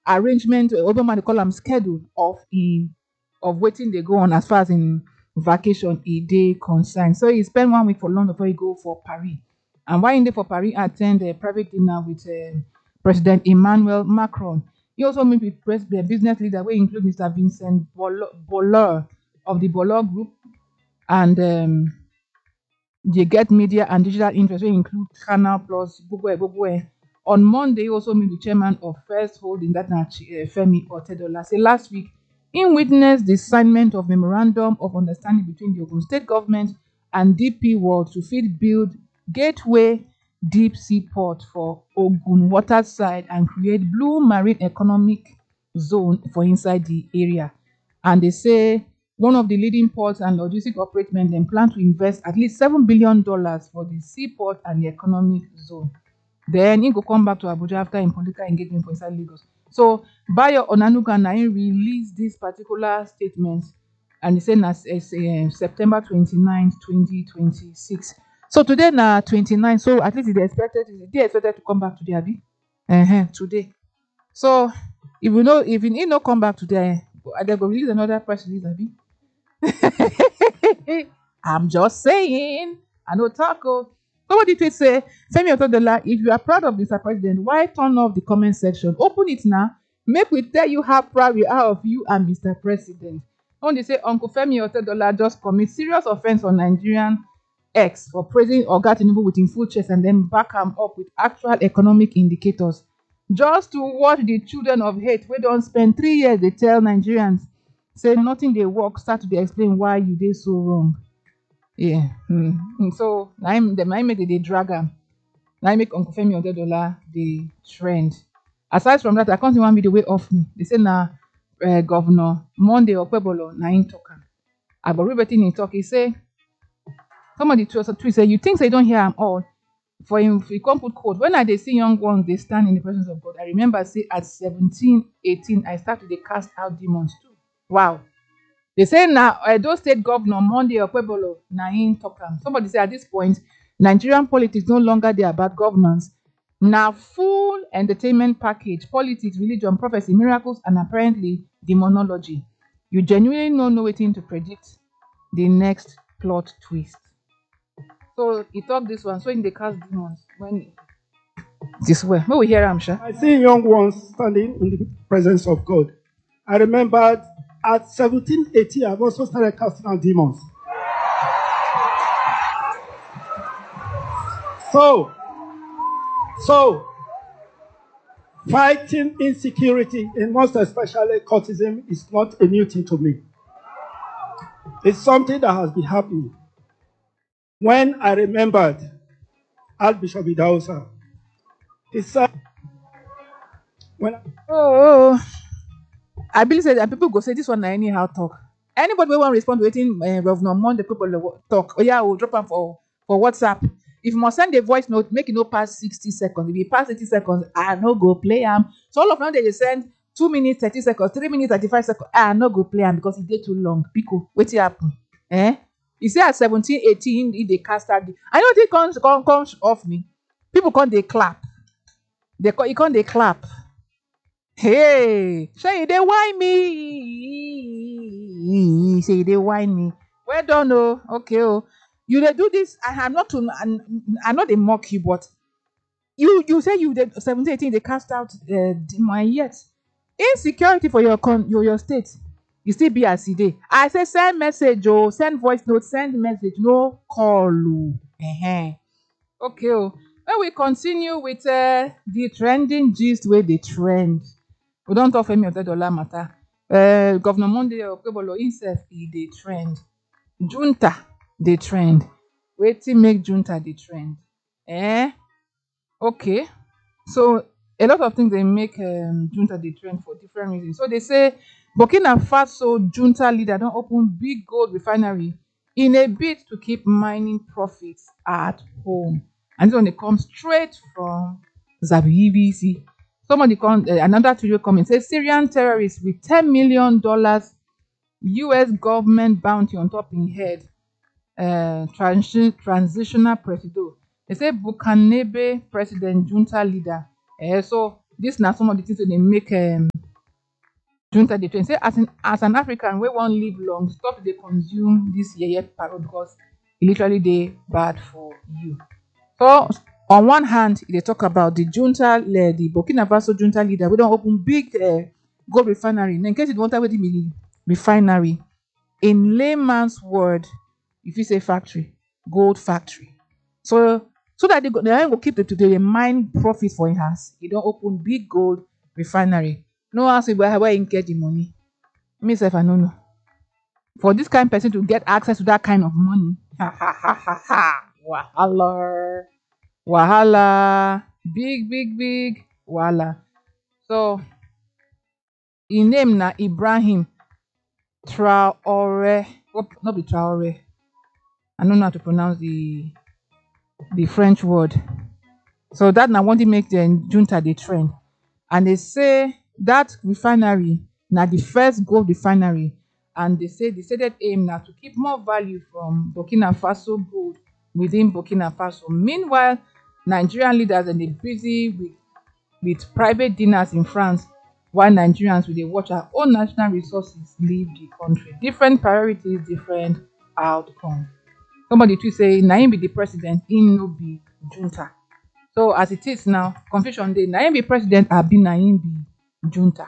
arrangement, Obama they call them schedule of waiting they go on as far as in vacation a day concern. So he spent 1 week for London before he go for Paris. And while in there for Paris, attend a private dinner with President Emmanuel Macron. He also met with the business leader, where include Mr. Vincent Bollor of the Bollor Group, and they get media and digital interests, wey include Canal Plus, Gbogbo. On Monday, he also meet the chairman of First Holding, that na Femi Otedola. Say last week, im witness the assignment of memorandum of understanding between the Ogun State government and DP World to fit build gateway deep sea port for Ogun waterside and create blue marine economic zone for inside the area. And they say one of the leading ports and logistic operators dem plan to invest at least $7 billion for the seaport and the economic zone. Then he go come back to Abuja after im political engagement for inside Lagos. So Bayo Onanuga na im release this particular statement, and he say na September 29, 2026. So today na 29, so at least they expected to come back today, abi? Today. So if he no come back today, they go release another press release, abi? I'm just saying. I know Taco. Somebody tweet say, Femi Otedola, if you are proud of Mr. President, why turn off the comment section? Open it now. Make we tell you how proud we are of you and Mr. President. When they say Uncle Femi Otedola just commit serious offense on Nigerian X for praising Oga Tinubu with him full chest and then back him up with actual economic indicators. Just to watch the children of hate, we don't spend 3 years, they tell Nigerians, say nothing they work, start to explain why you did so wrong. Yeah. So I make the drag am. I make Uncle Femi Otedola the trend. Aside from that, I can't see one video way off me. They say na Governor Monday Okpebholo na him talk am. I go read wetin he talk. He say somebody tweet say, you think they don't hear am all? For him, if he come put quote, when I dey see young ones, they stand in the presence of God. I remember say at 17, 18, I started to cast out demons too. Wow. They say now Edo State Governor Monday Okpebholo na him talk am. Somebody say at this point, Nigerian politics no longer dey about governance. Now full entertainment package, politics, religion, prophecy, miracles, and apparently demonology. You genuinely no know wetin to predict the next plot twist. So he talk this one, so in the cast demons when this way. When we hear am, sha. I see young ones standing in the presence of God. I remembered at 17, 18, I've also started casting out demons. So fighting insecurity, and most especially cultism, is not a new thing to me. It's something that has been happening. When I remembered Archbishop Idahosa, he said, I believe that people go say this one na anyhow talk. Anybody wey wan respond to wetin Governor Monday people talk, we'll drop am for WhatsApp. If you must send a voice note, make it no pass 60 seconds. If you pass 60 seconds, I no go play am. So all of them they send 2 minutes 30 seconds, 3 minutes 35 seconds. I no go play am because it dey too long. Pico, wetin happen? You say at 17, 18, if they cast out I know they comes off me. People can't they clap. They can't they clap. Hey, say they whine me. Say they whine me. Well done, oh. Okay, oh. You dey do this. I'm not a mock you, but you say you did 17, 18, they cast out my yet. Insecurity for your state. You still be as dey. I say send message, oh, send voice note, send message, no call. Okay, oh. When we continue with the trending gist where they trend. We don't talk Femi Otedola matter. Governor Monday Okpebholo himself dey trend. Junta dey trend. Wetin make junta dey trend? Okay. So a lot of things they make junta dey trend for different reasons. So they say Burkina Faso junta leader don open big gold refinery in a bid to keep mining profits at home. And this one they come straight from Zabibisi. Somebody another video comment says Syrian terrorists with $10 million US government bounty on top in head. Transitional president. They say Bukanebe president junta leader. So this now some of the things that they make junta dey train. Say as an African wey wan live long, stop dey consume this yeye parole because e literally dey bad for you. So on one hand, e dey talk about the Burkina Faso junta leader wey don open big gold refinery. Now, in case you wonder wetin be refinery, in layman's word, you fit say factory, gold factory. So that they go keep the mine profit for im house, e don open big gold refinery. No ask me where im get the money. Me sef I no know. For this kind person to get access to that kind of money, wahala, big wahala. So im name na Ibrahim Traore. Not be Traore. I don't know how to pronounce the French word. So that na one thing make the junta dey trend. And they say that refinery na the first gold refinery, and they say the stated aim na to keep more value from Burkina Faso gold within Burkina Faso. Meanwhile, Nigerian leaders are busy with private dinners in France, while Nigerians will dey watch our own national resources leave the country. Different priorities, different outcomes. Somebody tweet say na him be the president, him no be junta. So as it is now, confusion dey. Na him be president, abi na him be junta.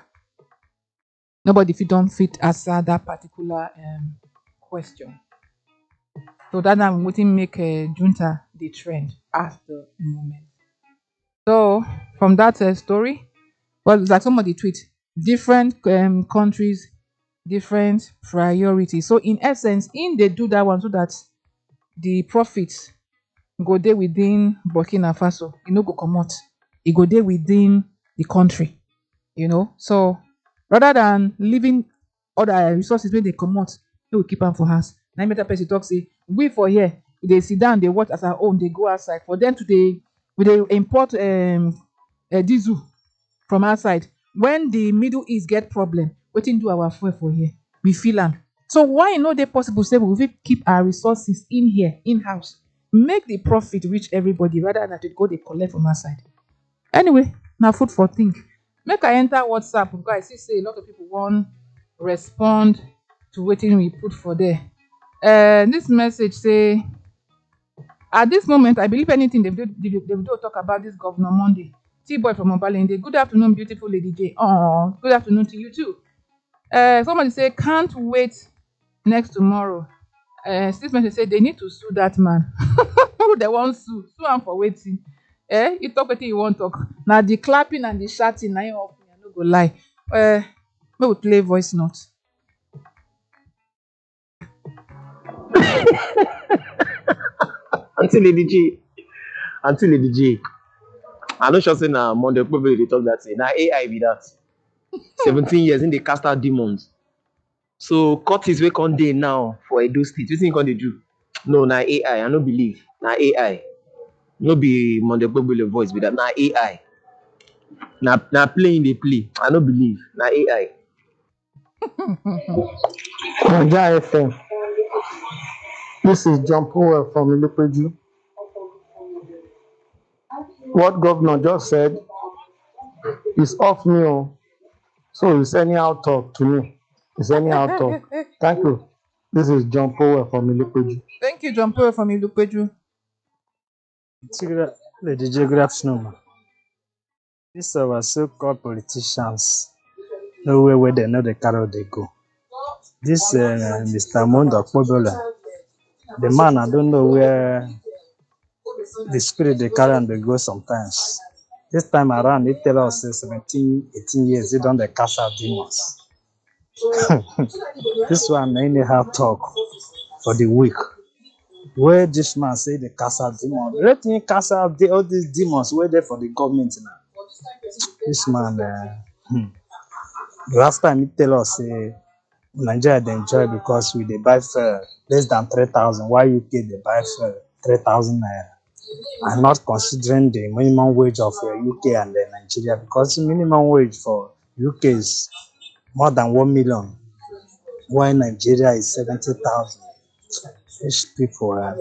Nobody don't fit answer that particular question. So that now wetin make junta the trend at the moment. So from that story, well, it's like somebody tweet, different countries, different priorities. So in essence, they do that one so that the profits go there within Burkina Faso. E no go comot. E go there within the country. So rather than leaving other resources wey dey comot, they will keep am for house. Na better person talk say, we for here, they sit down, they watch as our own, they go outside. For them to they import diesel from outside. When the Middle East get problem, wetin do our fuel for here? We feel am. So why no dey possible say we fit keep our resources in here, in house, make the profit reach everybody rather than to go dey collect from outside? Anyway, na food for think. Make I enter WhatsApp because I see say a lot of people want respond to wetin we put for there. This message say, at this moment, I believe anything they will talk about this Governor Monday. T-Boy from Obalende. Good afternoon, beautiful Lady J. Oh, good afternoon to you too. Somebody say, can't wait next tomorrow. This message say they need to sue that man. They want sue am for waiting. You talk wetin you want talk. Now the clapping and the shouting, na him off me, I no go lie. May we play voice note. Auntie Lady J. I no sure say na Monday probably dey talk that say na AI be that. 17 years in the cast out demons. So Curtis wey come dey now for Edo State, wetin he come dey do? No, na AI. I no believe. Na AI. No be Monday probably voice be that. Na AI. Na playing they play. I no believe. Na AI. Naija FM. This is John Powell from Ilopeju. What governor just said is off me, so it's anyhow talk to me. It's anyhow talk. Thank you. This is John Powell from Ilopeju. Thank you, John Powell from Ilopeju. Lady J, good afternoon. These our so-called politicians, nowhere where they know the carrot they go. This Mr. Mondo Okpobolo, the man, I don't know where the spirit they carry and they go sometimes. This time around, they tell us 17, 18 years, they don't cast out demons. This one, anyhow talk for the week. Where this man say the cast out demons. Let me cast out all these demons where they for the government now. This man, the last time he tell us, Nigeria they enjoy because we they buy fuel less than 3,000. Why UK they buy fuel 3,000 naira? I'm not considering the minimum wage of UK and Nigeria, because the minimum wage for UK is more than 1 million, while Nigeria is 70,000. These people God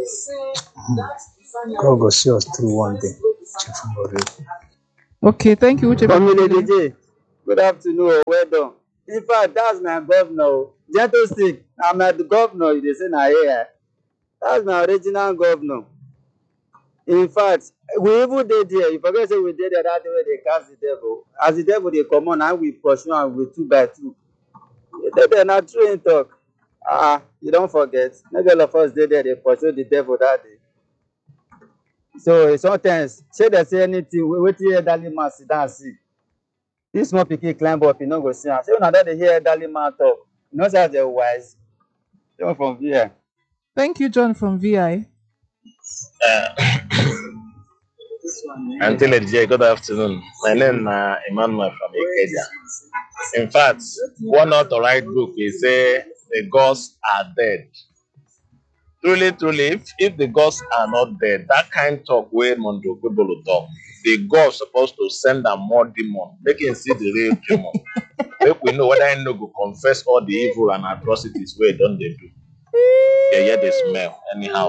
go see us through one day. Okay, thank you. Lady J. Good afternoon. Well done. In fact, that's my governor. Gentle stick. I'm not the governor. They say na AI. That's my original governor. In fact, we even dey there. You forget say we dey there that day wey they cast the devil. As the devil dey comot, na we pursue am with 2 by 2. We dey there na true him talk. You don't forget. Maybe all of us dey there dey pursue the devil that day. So sometimes, say they say anything, wetin elderly man sit down see. This small pikin climb up, you no go see am. Shey una don dey hear elderly man talk? You know say as dem wise. John from here. Thank you, John from VI. Until J, good afternoon. My name is Emmanuel from Ikeja. In fact, one authorized book is say the gods are dead. Truly, if the gods are not dead, that kind of talk where Mondo Kubolo talk, the gods supposed to send them more demon, make him see the real demon. Make we know whether I no go confess all the evil and atrocities where don't they do. They hear the smell anyhow.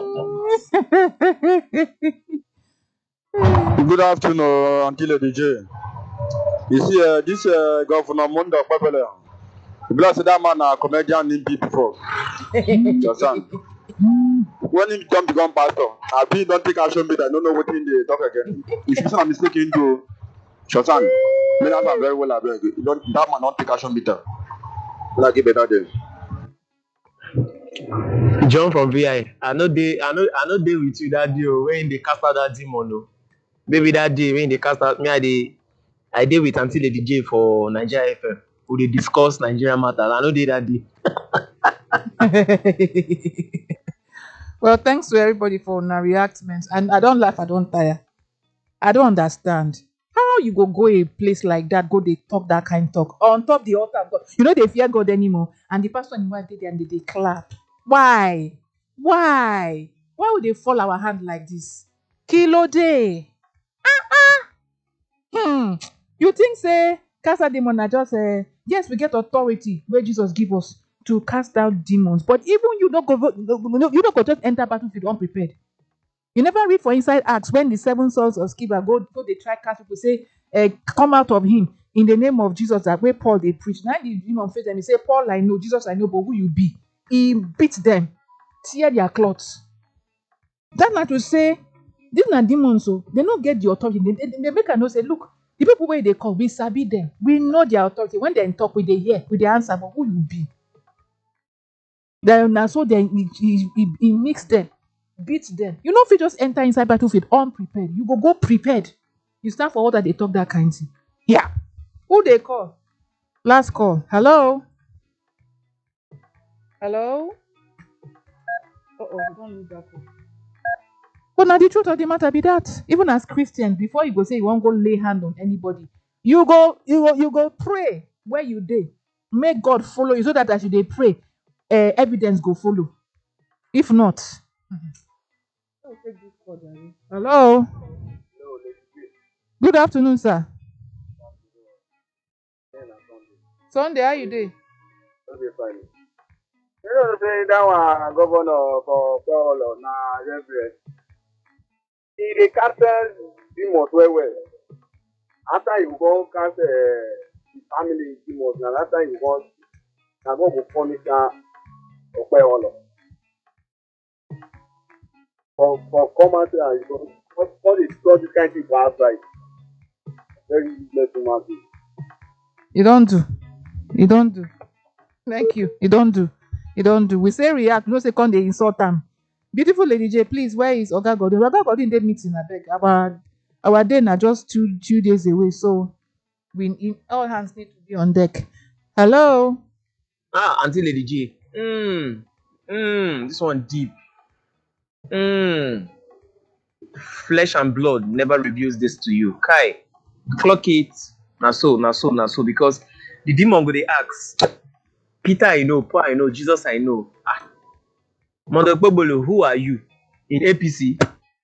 Good afternoon, Until DJ. You see, this Governor Mondo Papele. The blessed that man a comedian in people before. Understand? When he come become pastor, I be don't take action, but I don't know what in the talk again. If you say I'm mistaken, do Shazan. Me that's very well. I beg. That man not take action, bitter. Will I give better day? John from VI. I know they with you that day when they cast out that demon. No. Maybe that day when they cast out me, I did with Until the DJ for Nigeria FM. Who they discuss Nigeria matter. I know they that day. Well, thanks to everybody for na reactments. And I don't laugh, I don't tire. I don't understand. How you go a place like that, go they talk that kind of talk on top the altar of God. You know they fear God anymore. And the pastor and wife did there and they clap. Why? Why? Why would they fall our hand like this? Kilo day. You think say cast out demon na just yes, we get authority where Jesus give us to cast out demons, but even you don't go just enter battlefield unprepared. You never read for inside Acts when the 7 sons of Sceva go they try cast people say come out of him in the name of Jesus, that way Paul they preach. Now the demon face them, he say, Paul I know, Jesus I know, but who you be? He beat them, tear their clothes. That not to say these are demons, so they don't get the authority. They make a know say, look, the people where they call, we sabi them. We know their authority. When they talk, we they hear, we they answer, but who you be? Then so then he mix them, beat them. You know if you just enter inside battlefield unprepared, you go prepared. You stand for what they talk that kind of thing. Yeah. Who they call? Last call. Hello? Hello? Don't lose that call. But now the truth of the matter be that even as Christians, before you go say you won't go lay hand on anybody, you go pray where you dey. Make God follow you so that as you dey pray, evidence go follow. If not, hello. Good afternoon, sir. Sunday, how you dey? Okay, fine. You know say that one governor for Paul na Gabriel. He dey cancel demons well. After you go cancel the family demons, na that time you go na God go punish am Okpeholo. For come out and you go all the all this kind of thing for outside. Very useless human being. You don't do. Thank you. You don't do. We say react, no say come they insult them. Beautiful Lady J, please, where is Oga Godin? Oga Godin did meeting, I beg. Our day are just two days away, so all hands need to be on deck. Hello? Until Lady J. This one deep. Flesh and blood never reveals this to you. Kai, clock it. Na so, because the demon go dey ask. Peter, I know. Paul, I know. Jesus, I know. Mother Bobolo, who are you? In APC?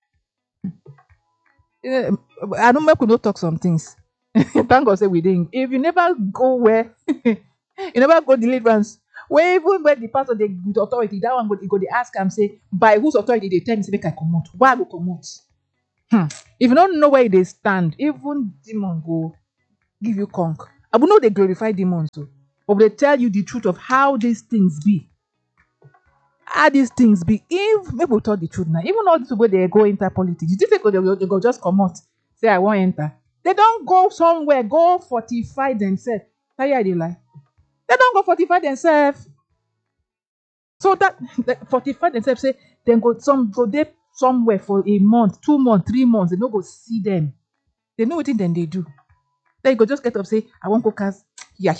I don't make we no talk some things. Thank God say we didn't. If you never go where, you never go deliverance. Where even where the pastor they with authority, that one go they ask and say, by whose authority they tell me to make I come out? Why I go come out? If you don't know where they stand, even demon go give you conk. I will know they glorify demons too. but they tell you the truth of how these things be. How these things be. If maybe we talk the truth now, even all these people they go enter politics, you think they go just come out, say I won't enter. They don't go somewhere, go fortify themselves. How you they lie? They don't go fortify themselves. So that they fortify themselves, say then go they somewhere for a month, 2 months, 3 months, they don't go see them. They know what then they do. Then you go just get up, say, I won't go cast. Yeah.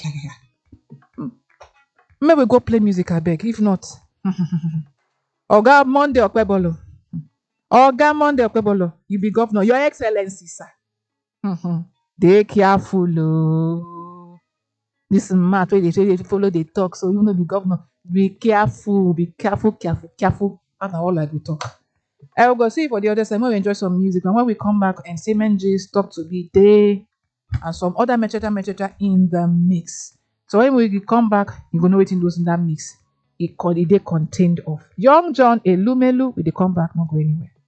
Maybe go play music, I beg. If not, Oga Monday Okpebolo. Oga Monday Okpebolo, you be governor. Your Excellency, sir. They careful, oh. This matter they follow the talk, so you know be governor. Be careful. And all like we talk. I will go see for the other side. When we enjoy some music, and when we come back, and Semen G's talk to be there, and some other mechata in the mix. So when we come back, you gonna know what in those in that mix. It contained of Young John Elumelu with the comeback, not go anywhere.